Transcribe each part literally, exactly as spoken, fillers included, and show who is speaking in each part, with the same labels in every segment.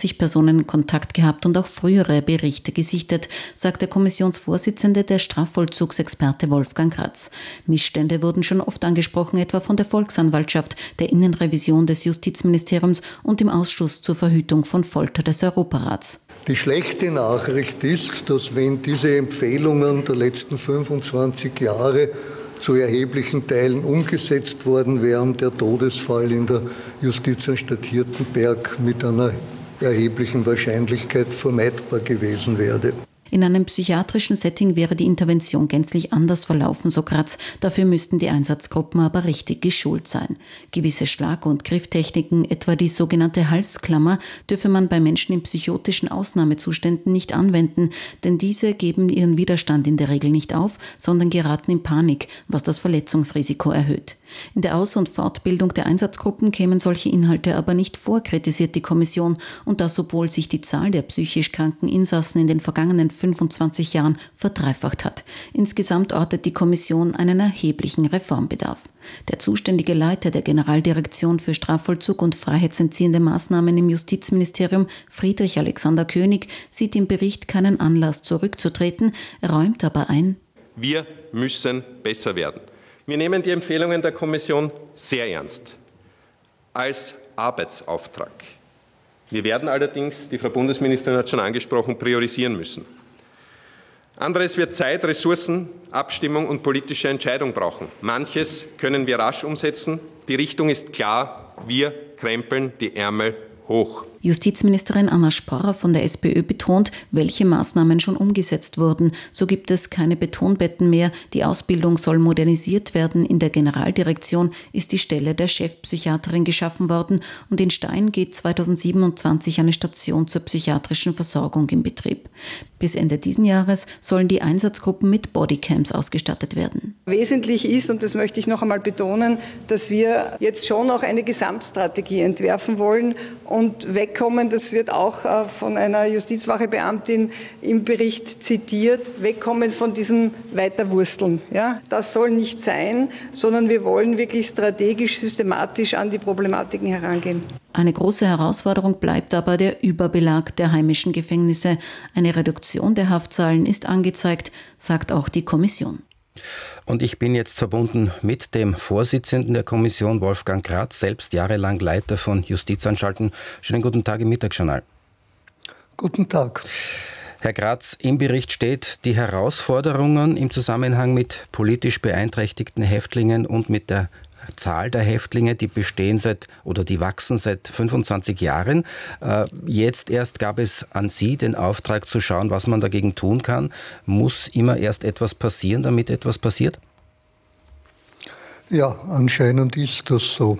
Speaker 1: vierzig Personen Kontakt gehabt und auch frühere Berichte gesichtet, sagt der Kommissionsvorsitzende, der Strafvollzugsexperte Wolfgang Kratz. Missstände wurden schon oft angesprochen, etwa von der Volksanwaltschaft, der Innenrevision des Justizministeriums und dem Ausschuss zur Verhütung von Folter des Europarats.
Speaker 2: Die schlechte Nachricht ist, dass wenn diese Empfehlungen der letzten fünfundzwanzig Jahre zu erheblichen Teilen umgesetzt worden wären, der Todesfall in der Justizanstalt Hirtenberg mit einer erheblichen Wahrscheinlichkeit vermeidbar gewesen wäre.
Speaker 1: In einem psychiatrischen Setting wäre die Intervention gänzlich anders verlaufen, so Kratz. Dafür müssten die Einsatzgruppen aber richtig geschult sein. Gewisse Schlag- und Grifftechniken, etwa die sogenannte Halsklammer, dürfe man bei Menschen in psychotischen Ausnahmezuständen nicht anwenden, denn diese geben ihren Widerstand in der Regel nicht auf, sondern geraten in Panik, was das Verletzungsrisiko erhöht. In der Aus- und Fortbildung der Einsatzgruppen kämen solche Inhalte aber nicht vor, kritisiert die Kommission, und das, obwohl sich die Zahl der psychisch kranken Insassen in den vergangenen fünfundzwanzig Jahren verdreifacht hat. Insgesamt ortet die Kommission einen erheblichen Reformbedarf. Der zuständige Leiter der Generaldirektion für Strafvollzug und freiheitsentziehende Maßnahmen im Justizministerium, Friedrich Alexander König, sieht im Bericht keinen Anlass zurückzutreten, räumt aber ein:
Speaker 3: Wir müssen besser werden. Wir nehmen die Empfehlungen der Kommission sehr ernst, als Arbeitsauftrag. Wir werden allerdings, die Frau Bundesministerin hat schon angesprochen, priorisieren müssen. Anderes wird Zeit, Ressourcen, Abstimmung und politische Entscheidung brauchen. Manches können wir rasch umsetzen. Die Richtung ist klar, wir krempeln die Ärmel hoch.
Speaker 1: Justizministerin Anna Sporrer von der SPÖ betont, welche Maßnahmen schon umgesetzt wurden. So gibt es keine Betonbetten mehr, die Ausbildung soll modernisiert werden. In der Generaldirektion ist die Stelle der Chefpsychiaterin geschaffen worden und in Stein geht zweitausendsiebenundzwanzig eine Station zur psychiatrischen Versorgung in Betrieb. Bis Ende diesen Jahres sollen die Einsatzgruppen mit Bodycams ausgestattet werden.
Speaker 4: Wesentlich ist, und das möchte ich noch einmal betonen, dass wir jetzt schon auch eine Gesamtstrategie entwerfen wollen und weg Wegkommen, das wird auch von einer Justizwachebeamtin im Bericht zitiert, wegkommen von diesem Weiterwursteln. Ja, das soll nicht sein, sondern wir wollen wirklich strategisch, systematisch an die Problematiken herangehen.
Speaker 1: Eine große Herausforderung bleibt aber der Überbelag der heimischen Gefängnisse. Eine Reduktion der Haftzahlen ist angezeigt, sagt auch die Kommission.
Speaker 5: Und ich bin jetzt verbunden mit dem Vorsitzenden der Kommission, Wolfgang Kratz, selbst jahrelang Leiter von Justizanstalten. Schönen guten Tag im Mittagsjournal.
Speaker 2: Guten Tag.
Speaker 5: Herr Kratz, im Bericht steht, die Herausforderungen im Zusammenhang mit politisch beeinträchtigten Häftlingen und mit der Zahl der Häftlinge, die bestehen seit oder die wachsen seit fünfundzwanzig Jahren. Jetzt erst gab es an Sie den Auftrag zu schauen, was man dagegen tun kann. Muss immer erst etwas passieren, damit etwas passiert?
Speaker 2: Ja, anscheinend ist das so.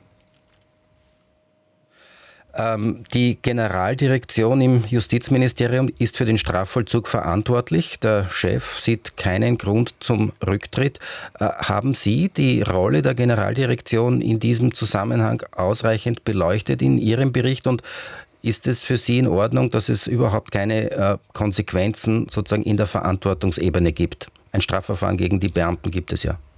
Speaker 5: Die Generaldirektion im Justizministerium ist für den Strafvollzug verantwortlich. Der Chef sieht keinen Grund zum Rücktritt. Haben Sie die Rolle der Generaldirektion in diesem Zusammenhang ausreichend beleuchtet in Ihrem Bericht? Und ist es für Sie in Ordnung, dass es überhaupt keine Konsequenzen sozusagen in der Verantwortungsebene gibt? Ein Strafverfahren gegen die Beamten gibt es ja.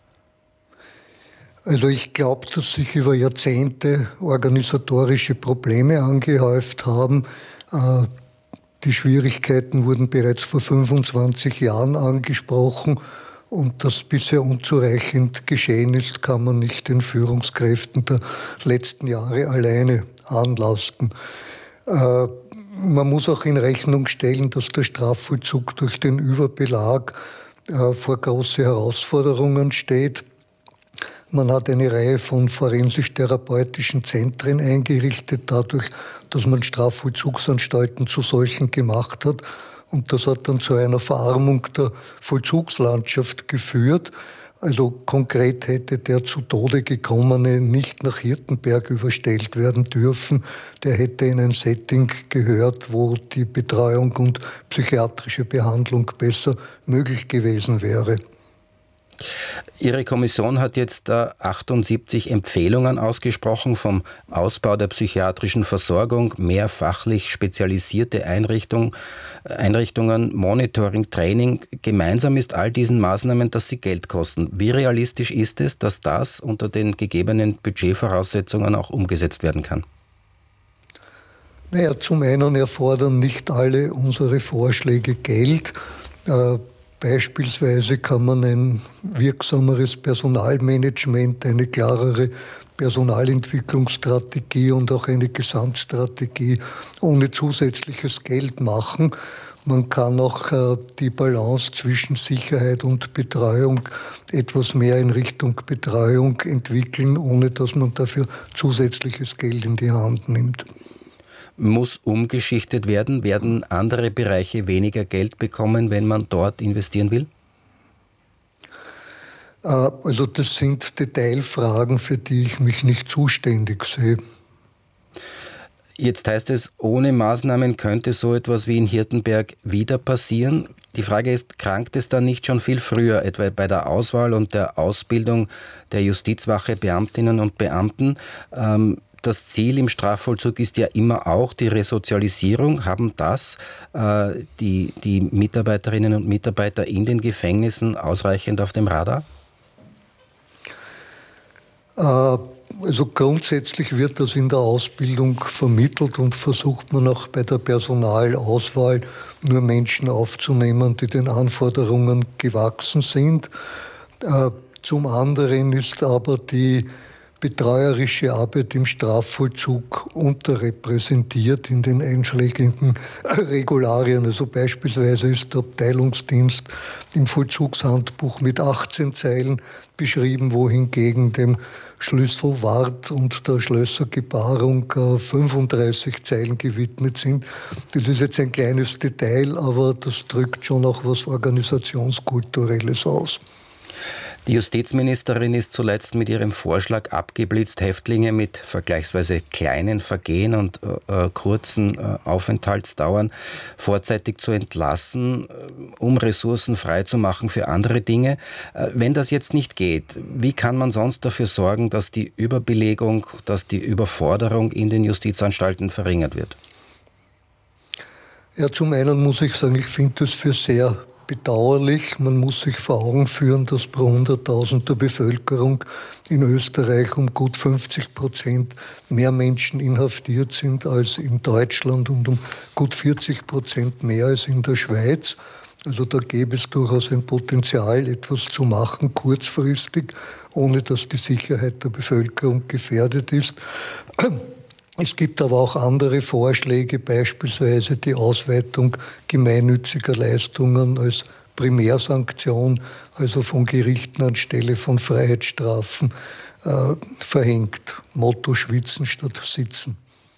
Speaker 2: Also ich glaube, dass sich über Jahrzehnte organisatorische Probleme angehäuft haben. Die Schwierigkeiten wurden bereits vor fünfundzwanzig Jahren angesprochen und dass bisher unzureichend geschehen ist, kann man nicht den Führungskräften der letzten Jahre alleine anlasten. Man muss auch in Rechnung stellen, dass der Strafvollzug durch den Überbelag vor große Herausforderungen steht. Man hat eine Reihe von forensisch-therapeutischen Zentren eingerichtet, dadurch, dass man Strafvollzugsanstalten zu solchen gemacht hat. Und das hat dann zu einer Verarmung der Vollzugslandschaft geführt. Also konkret hätte der zu Tode gekommene nicht nach Hirtenberg überstellt werden dürfen. Der hätte in ein Setting gehört, wo die Betreuung und psychiatrische Behandlung besser möglich gewesen wäre.
Speaker 5: Ihre Kommission hat jetzt achtundsiebzig Empfehlungen ausgesprochen vom Ausbau der psychiatrischen Versorgung, mehr fachlich spezialisierte Einrichtung, Einrichtungen, Monitoring, Training. Gemeinsam ist all diesen Maßnahmen, dass sie Geld kosten. Wie realistisch ist es, dass das unter den gegebenen Budgetvoraussetzungen auch umgesetzt werden kann?
Speaker 2: Naja, zum einen erfordern nicht alle unsere Vorschläge Geld. Äh, beispielsweise kann man ein wirksameres Personalmanagement, eine klarere Personalentwicklungsstrategie und auch eine Gesamtstrategie ohne zusätzliches Geld machen. Man kann auch äh, die Balance zwischen Sicherheit und Betreuung etwas mehr in Richtung Betreuung entwickeln, ohne dass man dafür zusätzliches Geld in die Hand nimmt.
Speaker 5: Muss umgeschichtet werden? Werden andere Bereiche weniger Geld bekommen, wenn man dort investieren will?
Speaker 2: Äh, also das sind Detailfragen, für die ich mich nicht zuständig sehe.
Speaker 5: Jetzt heißt es, ohne Maßnahmen könnte so etwas wie in Hirtenberg wieder passieren. Die Frage ist, krankt es dann nicht schon viel früher, etwa bei der Auswahl und der Ausbildung der Justizwache Beamtinnen und Beamten? Ähm, das Ziel im Strafvollzug ist ja immer auch die Resozialisierung. Haben das äh, die, die Mitarbeiterinnen und Mitarbeiter in den Gefängnissen ausreichend auf dem Radar?
Speaker 2: Äh, Also grundsätzlich wird das in der Ausbildung vermittelt und versucht man auch bei der Personalauswahl nur Menschen aufzunehmen, die den Anforderungen gewachsen sind. Zum anderen ist aber die betreuerische Arbeit im Strafvollzug unterrepräsentiert in den einschlägigen Regularien. Also beispielsweise ist der Abteilungsdienst im Vollzugshandbuch mit achtzehn Zeilen beschrieben, wohingegen dem Schlüsselwart und der Schlössergebarung fünfunddreißig Zeilen gewidmet sind. Das ist jetzt ein kleines Detail, aber das drückt schon auch was Organisationskulturelles aus.
Speaker 5: Die Justizministerin ist zuletzt mit ihrem Vorschlag abgeblitzt, Häftlinge mit vergleichsweise kleinen Vergehen und äh, kurzen äh, Aufenthaltsdauern vorzeitig zu entlassen, äh, um Ressourcen freizumachen für andere Dinge. Äh, wenn das jetzt nicht geht, wie kann man sonst dafür sorgen, dass die Überbelegung, dass die Überforderung in den Justizanstalten verringert wird?
Speaker 2: Ja, zum einen muss ich sagen, ich finde das für sehr bedauerlich. Man muss sich vor Augen führen, dass pro hunderttausend der Bevölkerung in Österreich um gut fünfzig Prozent mehr Menschen inhaftiert sind als in Deutschland und um gut vierzig Prozent mehr als in der Schweiz. Also da gäbe es durchaus ein Potenzial, etwas zu machen, kurzfristig, ohne dass die Sicherheit der Bevölkerung gefährdet ist. Es gibt aber auch andere Vorschläge, beispielsweise die Ausweitung gemeinnütziger Leistungen als Primärsanktion, also von Gerichten anstelle von Freiheitsstrafen äh, verhängt. Motto schwitzen statt sitzen.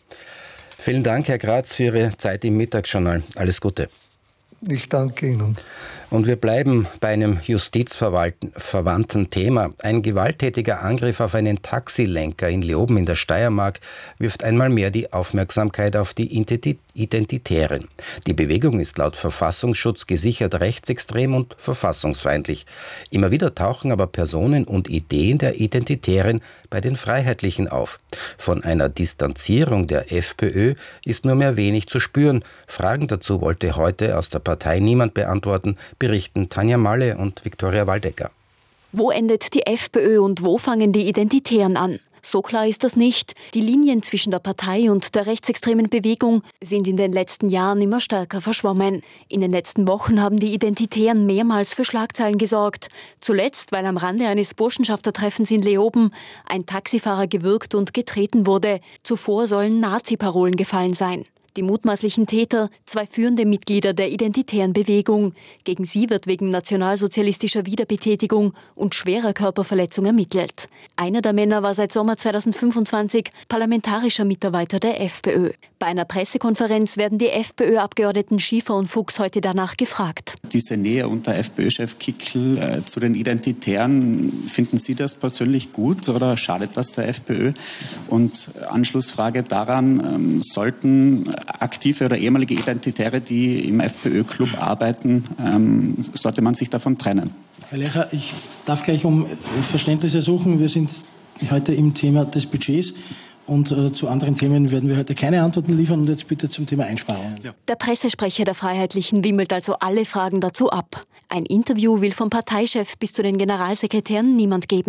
Speaker 5: Vielen Dank, Herr Graz, für Ihre Zeit im Mittagsjournal. Alles Gute.
Speaker 2: Ich danke Ihnen.
Speaker 5: Und wir bleiben bei einem justizverwandten Thema. Ein gewalttätiger Angriff auf einen Taxilenker in Leoben in der Steiermark wirft einmal mehr die Aufmerksamkeit auf die Identitären. Die Bewegung ist laut Verfassungsschutz gesichert rechtsextrem und verfassungsfeindlich. Immer wieder tauchen aber Personen und Ideen der Identitären bei den Freiheitlichen auf. Von einer Distanzierung der FPÖ ist nur mehr wenig zu spüren. Fragen dazu wollte heute aus der Partei niemand beantworten, berichten Tanja Malle und Viktoria Waldecker.
Speaker 6: Wo endet die FPÖ und wo fangen die Identitären an? So klar ist das nicht. Die Linien zwischen der Partei und der rechtsextremen Bewegung sind in den letzten Jahren immer stärker verschwommen. In den letzten Wochen haben die Identitären mehrmals für Schlagzeilen gesorgt. Zuletzt, weil am Rande eines Burschenschaftertreffens in Leoben ein Taxifahrer gewürgt und getreten wurde. Zuvor sollen Nazi-Parolen gefallen sein. Die mutmaßlichen Täter, zwei führende Mitglieder der identitären Bewegung. Gegen sie wird wegen nationalsozialistischer Wiederbetätigung und schwerer Körperverletzung ermittelt. Einer der Männer war seit Sommer zweitausendfünfundzwanzig parlamentarischer Mitarbeiter der FPÖ. Bei einer Pressekonferenz werden die FPÖ-Abgeordneten Schiefer und Fuchs heute danach gefragt.
Speaker 7: Diese Nähe unter FPÖ-Chef Kickl äh, zu den Identitären, finden Sie das persönlich gut oder schadet das der FPÖ? Und Anschlussfrage daran, ähm, sollten aktive oder ehemalige Identitäre, die im FPÖ-Club arbeiten, ähm, sollte man sich davon trennen?
Speaker 8: Herr Lecher, ich darf gleich um Verständnis ersuchen. Wir sind heute im Thema des Budgets. Und äh, zu anderen Themen werden wir heute keine Antworten liefern. Und jetzt bitte zum Thema Einsparungen. Ja.
Speaker 6: Der Pressesprecher der Freiheitlichen wimmelt also alle Fragen dazu ab. Ein Interview will vom Parteichef bis zu den Generalsekretären niemand geben.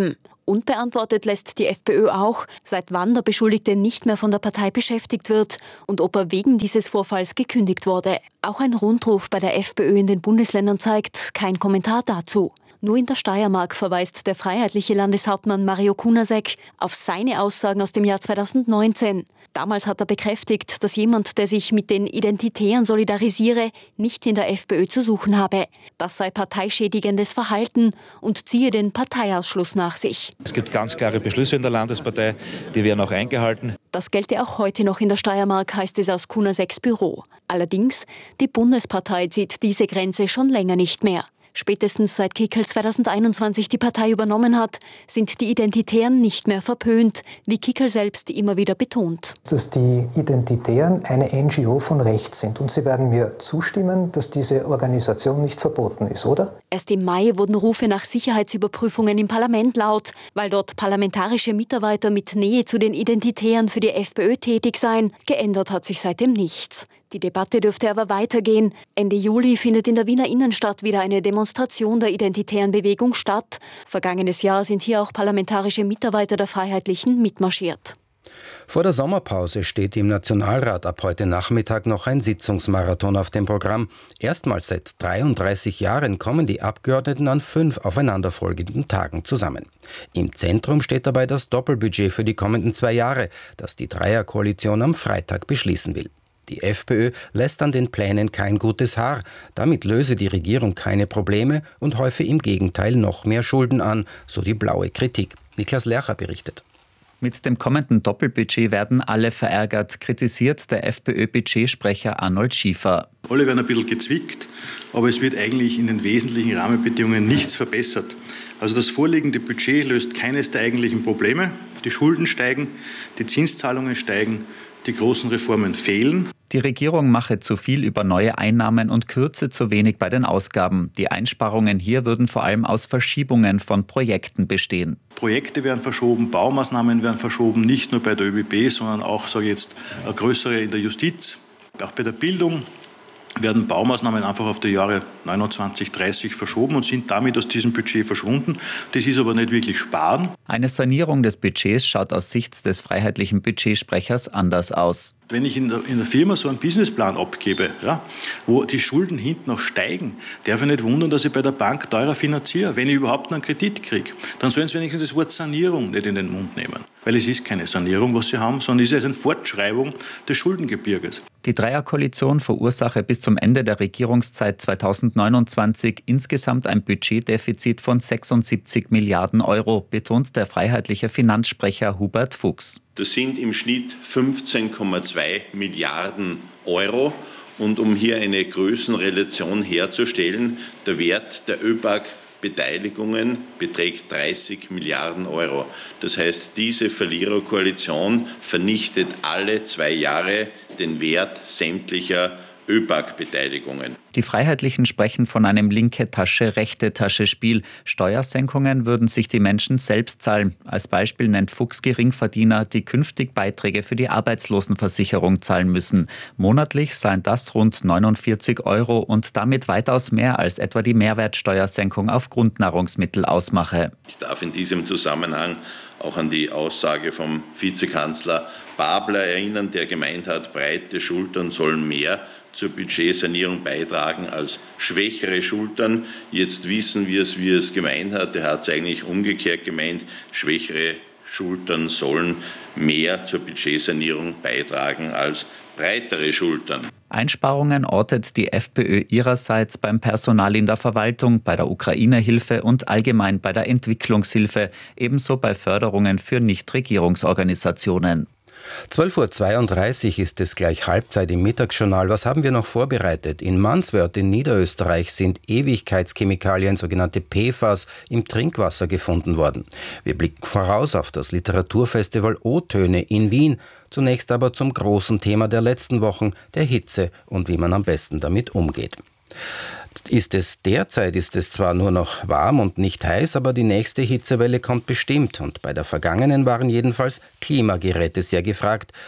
Speaker 6: Unbeantwortet lässt die FPÖ auch, seit wann der Beschuldigte nicht mehr von der Partei beschäftigt wird und ob er wegen dieses Vorfalls gekündigt wurde. Auch ein Rundruf bei der FPÖ in den Bundesländern zeigt kein Kommentar dazu. Nur in der Steiermark verweist der freiheitliche Landeshauptmann Mario Kunasek auf seine Aussagen aus dem Jahr zweitausendneunzehn. Damals hat er bekräftigt, dass jemand, der sich mit den Identitären solidarisiere, nicht in der FPÖ zu suchen habe. Das sei parteischädigendes Verhalten und ziehe den Parteiausschluss nach sich.
Speaker 9: Es gibt ganz klare Beschlüsse in der Landespartei, die werden auch eingehalten.
Speaker 6: Das gelte auch heute noch in der Steiermark, heißt es aus Kunaseks Büro. Allerdings, die Bundespartei zieht diese Grenze schon länger nicht mehr. Spätestens seit Kickl zweitausendeinundzwanzig die Partei übernommen hat, sind die Identitären nicht mehr verpönt, wie Kickl selbst immer wieder betont.
Speaker 10: Dass die Identitären eine N G O von rechts sind. Und Sie werden mir zustimmen, dass diese Organisation nicht verboten ist, oder?
Speaker 6: Erst im Mai wurden Rufe nach Sicherheitsüberprüfungen im Parlament laut, weil dort parlamentarische Mitarbeiter mit Nähe zu den Identitären für die FPÖ tätig seien. Geändert hat sich seitdem nichts. Die Debatte dürfte aber weitergehen. Ende Juli findet in der Wiener Innenstadt wieder eine Demonstration der identitären Bewegung statt. Vergangenes Jahr sind hier auch parlamentarische Mitarbeiter der Freiheitlichen mitmarschiert.
Speaker 5: Vor der Sommerpause steht im Nationalrat ab heute Nachmittag noch ein Sitzungsmarathon auf dem Programm. Erstmals seit dreiunddreißig Jahren kommen die Abgeordneten an fünf aufeinanderfolgenden Tagen zusammen. Im Zentrum steht dabei das Doppelbudget für die kommenden zwei Jahre, das die Dreierkoalition am Freitag beschließen will. Die FPÖ lässt an den Plänen kein gutes Haar. Damit löse die Regierung keine Probleme und häufe im Gegenteil noch mehr Schulden an, so die blaue Kritik. Niklas Lercher berichtet.
Speaker 11: Mit dem kommenden Doppelbudget werden alle verärgert, kritisiert der FPÖ-Budgetsprecher Arnold Schiefer.
Speaker 12: Alle werden ein bisschen gezwickt, aber es wird eigentlich in den wesentlichen Rahmenbedingungen nichts verbessert. Also das vorliegende Budget löst keines der eigentlichen Probleme. Die Schulden steigen, die Zinszahlungen steigen, die großen Reformen fehlen.
Speaker 11: Die Regierung mache zu viel über neue Einnahmen und kürze zu wenig bei den Ausgaben. Die Einsparungen hier würden vor allem aus Verschiebungen von Projekten bestehen.
Speaker 12: Projekte werden verschoben, Baumaßnahmen werden verschoben, nicht nur bei der ÖBB, sondern auch, sage ich jetzt, größere in der Justiz. Auch bei der Bildung werden Baumaßnahmen einfach auf die Jahre neunundzwanzig, dreißig verschoben und sind damit aus diesem Budget verschwunden. Das ist aber nicht wirklich Sparen.
Speaker 11: Eine Sanierung des Budgets schaut aus Sicht des freiheitlichen Budgetsprechers anders aus.
Speaker 12: Wenn ich in der, in der Firma so einen Businessplan abgebe, ja, wo die Schulden hinten noch steigen, darf ich nicht wundern, dass ich bei der Bank teurer finanziere. Wenn ich überhaupt einen Kredit kriege, dann sollen sie wenigstens das Wort Sanierung nicht in den Mund nehmen. Weil es ist keine Sanierung, was sie haben, sondern es ist eine Fortschreibung des Schuldengebirges.
Speaker 11: Die Dreierkoalition verursache bis zum Ende der Regierungszeit zweitausendneunundzwanzig insgesamt ein Budgetdefizit von sechsundsiebzig Milliarden Euro, betont der freiheitliche Finanzsprecher Hubert Fuchs.
Speaker 13: Das sind im Schnitt fünfzehn Komma zwei Milliarden Euro. Und um hier eine Größenrelation herzustellen, der Wert der ÖBAG-Beteiligungen beträgt dreißig Milliarden Euro. Das heißt, diese Verliererkoalition vernichtet alle zwei Jahre den Wert sämtlicher ÖBAG-Beteiligungen.
Speaker 11: Die Freiheitlichen sprechen von einem linke Tasche, rechte Tasche Spiel. Steuersenkungen würden sich die Menschen selbst zahlen. Als Beispiel nennt Fuchs Geringverdiener, die künftig Beiträge für die Arbeitslosenversicherung zahlen müssen. Monatlich seien das rund neunundvierzig Euro und damit weitaus mehr als etwa die Mehrwertsteuersenkung auf Grundnahrungsmittel ausmache.
Speaker 13: Ich darf in diesem Zusammenhang auch an die Aussage vom Vizekanzler Babler erinnern, der gemeint hat, breite Schultern sollen mehr zur Budgetsanierung beitragen als schwächere Schultern. Jetzt wissen wir es, wie er es gemeint hat. Er hat es eigentlich umgekehrt gemeint, schwächere Schultern sollen mehr zur Budgetsanierung beitragen als breitere Schultern.
Speaker 11: Einsparungen ortet die FPÖ ihrerseits beim Personal in der Verwaltung, bei der Ukraine-Hilfe und allgemein bei der Entwicklungshilfe, ebenso bei Förderungen für Nichtregierungsorganisationen.
Speaker 5: zwölf Uhr zweiunddreißig ist es gleich Halbzeit im Mittagsjournal. Was haben wir noch vorbereitet? In Manswörth in Niederösterreich sind Ewigkeitschemikalien, sogenannte P F A S, im Trinkwasser gefunden worden. Wir blicken voraus auf das Literaturfestival O-Töne in Wien. Zunächst aber zum großen Thema der letzten Wochen, der Hitze und wie man am besten damit umgeht. Ist es derzeit, ist es zwar nur noch warm und nicht heiß, aber die nächste Hitzewelle kommt bestimmt. Und bei der vergangenen waren jedenfalls Klimageräte sehr gefragt.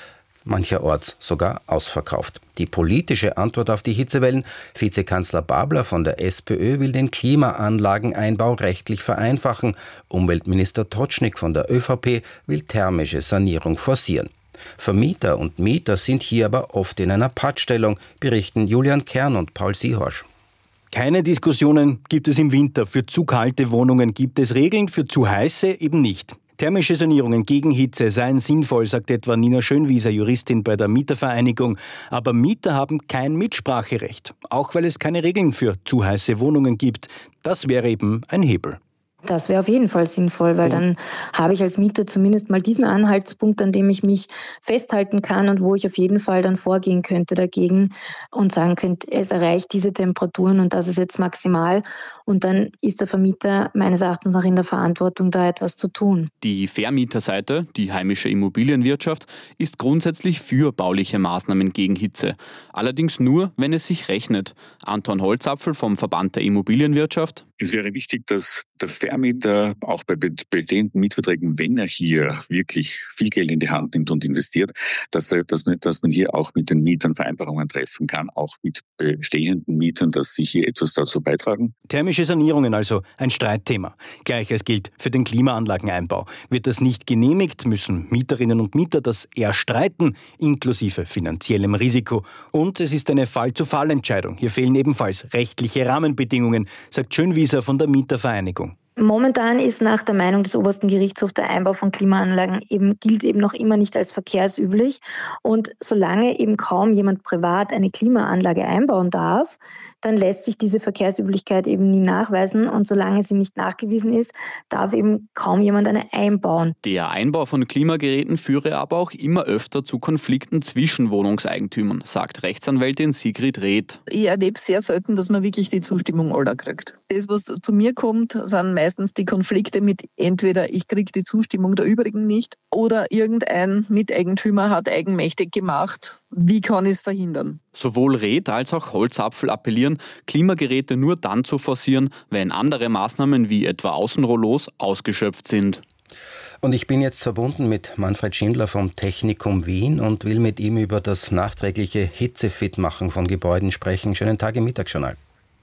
Speaker 5: mancherorts sogar ausverkauft. Die politische Antwort auf die Hitzewellen: Vizekanzler Babler von der SPÖ will den Klimaanlageneinbau rechtlich vereinfachen. Umweltminister Totschnig von der ÖVP will thermische Sanierung forcieren. Vermieter und Mieter sind hier aber oft in einer Pattstellung, berichten Julian Kern und Paul Siehorsch.
Speaker 14: Keine Diskussionen gibt es im Winter. Für zu kalte Wohnungen gibt es Regeln, für zu heiße eben nicht. Thermische Sanierungen gegen Hitze seien sinnvoll, sagt etwa Nina Schönwieser, Juristin bei der Mietervereinigung. Aber Mieter haben kein Mitspracherecht, auch weil es keine Regeln für zu heiße Wohnungen gibt. Das wäre eben ein Hebel.
Speaker 15: Das wäre auf jeden Fall sinnvoll, weil dann habe ich als Mieter zumindest mal diesen Anhaltspunkt, an dem ich mich festhalten kann und wo ich auf jeden Fall dann vorgehen könnte dagegen und sagen könnte, es erreicht diese Temperaturen und das ist jetzt maximal. Und dann ist der Vermieter meines Erachtens noch in der Verantwortung, da etwas zu tun.
Speaker 16: Die Vermieterseite, die heimische Immobilienwirtschaft, ist grundsätzlich für bauliche Maßnahmen gegen Hitze. Allerdings nur, wenn es sich rechnet. Anton Holzapfel vom Verband der Immobilienwirtschaft.
Speaker 17: Es wäre wichtig, dass der Vermieter auch bei bestehenden Mietverträgen, wenn er hier wirklich viel Geld in die Hand nimmt und investiert, dass, er, dass, man, dass man hier auch mit den Mietern Vereinbarungen treffen kann, auch mit bestehenden Mietern, dass sie hier etwas dazu beitragen.
Speaker 14: Thermische Sanierungen also ein Streitthema. Gleiches gilt für den Klimaanlageneinbau. Wird das nicht genehmigt, müssen Mieterinnen und Mieter das erstreiten, inklusive finanziellem Risiko. Und es ist eine Fall-zu-Fall-Entscheidung. Hier fehlen ebenfalls rechtliche Rahmenbedingungen, sagt Schönwieser von der Mietervereinigung.
Speaker 15: Momentan ist nach der Meinung des obersten Gerichtshofs der Einbau von Klimaanlagen eben, gilt eben noch immer nicht als verkehrsüblich. Und solange eben kaum jemand privat eine Klimaanlage einbauen darf, dann lässt sich diese Verkehrsüblichkeit eben nie nachweisen. Und solange sie nicht nachgewiesen ist, darf eben kaum jemand eine einbauen.
Speaker 16: Der Einbau von Klimageräten führe aber auch immer öfter zu Konflikten zwischen Wohnungseigentümern, sagt Rechtsanwältin Sigrid Reth.
Speaker 18: Ich erlebe sehr selten, dass man wirklich die Zustimmung aller kriegt. Das, was zu mir kommt, sind meistens die Konflikte mit entweder ich kriege die Zustimmung der übrigen nicht oder irgendein Miteigentümer hat eigenmächtig gemacht. Wie kann ich es verhindern?
Speaker 16: Sowohl Reth als auch Holzapfel appellieren, Klimageräte nur dann zu forcieren, wenn andere Maßnahmen wie etwa Außenrollos ausgeschöpft sind.
Speaker 5: Und ich bin jetzt verbunden mit Manfred Schindler vom Technikum Wien und will mit ihm über das nachträgliche Hitzefitmachen von Gebäuden sprechen. Schönen Tag im Mittagsjournal.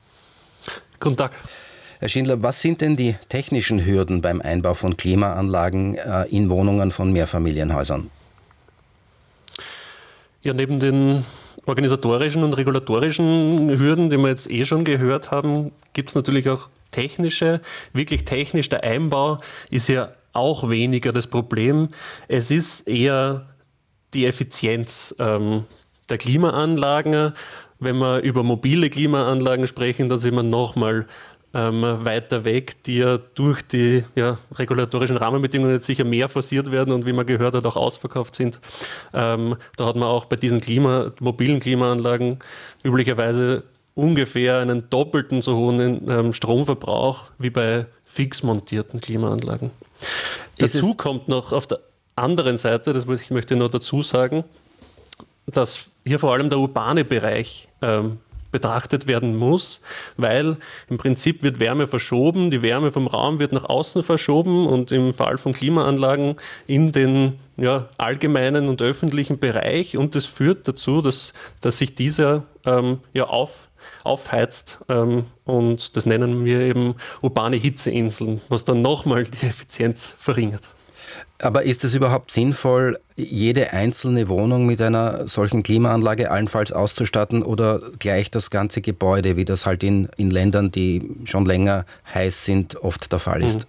Speaker 19: Guten Tag.
Speaker 5: Herr Schindler, was sind denn die technischen Hürden beim Einbau von Klimaanlagen äh, in Wohnungen von Mehrfamilienhäusern?
Speaker 19: Ja, neben den organisatorischen und regulatorischen Hürden, die wir jetzt eh schon gehört haben, gibt es natürlich auch technische. Wirklich technisch, der Einbau ist ja auch weniger das Problem. Es ist eher die Effizienz ähm, der Klimaanlagen. Wenn wir über mobile Klimaanlagen sprechen, da sind wir nochmal ähm, weiter weg, die ja durch die ja, regulatorischen Rahmenbedingungen jetzt sicher mehr forciert werden und wie man gehört hat, auch ausverkauft sind. Ähm, da hat man auch bei diesen Klima, mobilen Klimaanlagen üblicherweise ungefähr einen doppelten so hohen ähm, Stromverbrauch wie bei fix montierten Klimaanlagen. Ist Dazu kommt noch auf der anderen Seite, das ich möchte noch dazu sagen, dass hier vor allem der urbane Bereich ähm, betrachtet werden muss, weil im Prinzip wird Wärme verschoben, die Wärme vom Raum wird nach außen verschoben und im Fall von Klimaanlagen in den ja, allgemeinen und öffentlichen Bereich und das führt dazu, dass, dass sich dieser ähm, ja, auf, aufheizt ähm, und das nennen wir eben urbane Hitzeinseln, was dann nochmal die Effizienz verringert.
Speaker 5: Aber ist es überhaupt sinnvoll, jede einzelne Wohnung mit einer solchen Klimaanlage allenfalls auszustatten oder gleich das ganze Gebäude, wie das halt in, in Ländern, die schon länger heiß sind, oft der Fall ist?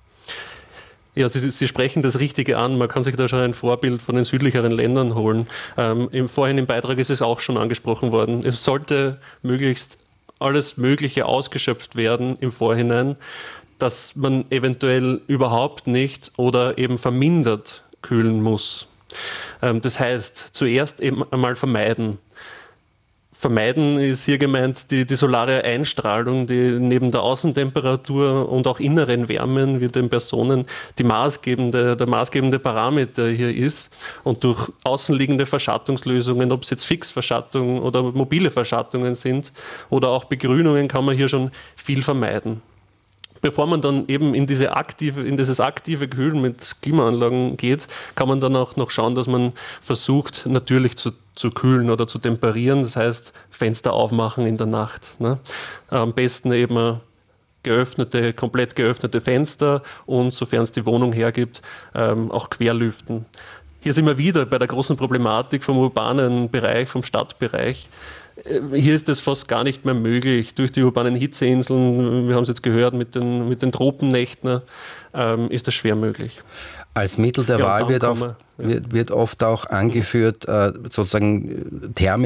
Speaker 19: Ja, Sie, Sie sprechen das Richtige an. Man kann sich da schon ein Vorbild von den südlicheren Ländern holen. Ähm, im, vorhin im Beitrag ist es auch schon angesprochen worden. Es sollte möglichst alles Mögliche ausgeschöpft werden im Vorhinein, dass man eventuell überhaupt nicht oder eben vermindert kühlen muss. Das heißt, zuerst eben einmal vermeiden. Vermeiden ist hier gemeint die, die solare Einstrahlung, die neben der Außentemperatur und auch inneren Wärmen wie den Personen die maßgebende, der maßgebende Parameter hier ist. Und durch außenliegende Verschattungslösungen, ob es jetzt Fixverschattung oder mobile Verschattungen sind oder auch Begrünungen, kann man hier schon viel vermeiden. bevor man dann eben in, diese aktive, in dieses aktive Kühlen mit Klimaanlagen geht, kann man dann auch noch schauen, dass man versucht, natürlich zu, zu kühlen oder zu temperieren. Das heißt, Fenster aufmachen in der Nacht. Ne? Am besten eben geöffnete, komplett geöffnete Fenster und, sofern es die Wohnung hergibt, ähm, auch querlüften. Hier sind wir wieder bei der großen Problematik vom urbanen Bereich, vom Stadtbereich. Hier ist das fast gar nicht mehr möglich. Durch die urbanen Hitzeinseln, wir haben es jetzt gehört, mit den, mit den Tropennächten, ähm, ist das schwer möglich.
Speaker 5: Als Mittel der
Speaker 19: ja,
Speaker 5: Wahl wird, auf,
Speaker 19: wir, ja.
Speaker 5: wird, wird oft auch angeführt, äh, sozusagen Therme